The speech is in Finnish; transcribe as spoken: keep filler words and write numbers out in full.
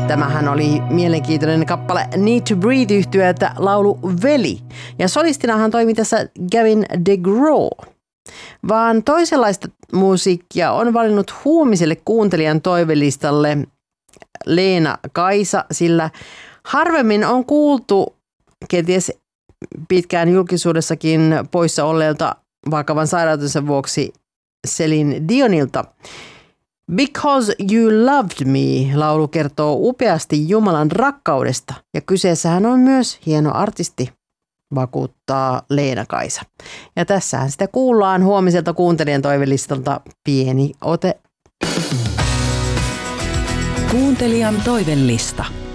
Tämähän oli mielenkiintoinen kappale Need to Breathe -yhtyöltä laulu Veli. Ja solistinahan toimi tässä Gavin DeGraw. Vaan toisenlaista musiikkia on valinnut huomiselle kuuntelijan toivelistalle Leena Kaisa, sillä harvemmin on kuultu kenties pitkään julkisuudessakin poissa olleelta vakavan sairautensa vuoksi Celine Dionilta. Because You Loved Me -laulu kertoo upeasti Jumalan rakkaudesta ja kyseessähän on myös hieno artisti, vakuuttaa Leena Kaisa. Ja tässähän sitä kuullaan huomiselta kuuntelijan toivelistalta pieni ote. Kuuntelijan toivelista.